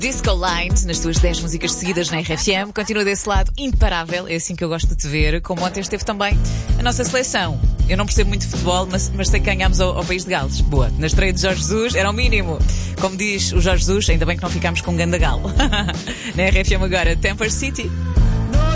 Disco Lines, nas tuas 10 músicas seguidas na RFM, continua desse lado imparável, é assim que eu gosto de te ver, como ontem esteve também a nossa seleção. Eu não percebo muito de futebol, mas sei que ganhámos ao País de Gales. Boa, na estreia de Jorge Jesus era o mínimo. Como diz o Jorge Jesus, ainda bem que não ficámos com um ganda galo. Na RFM agora, Temper City.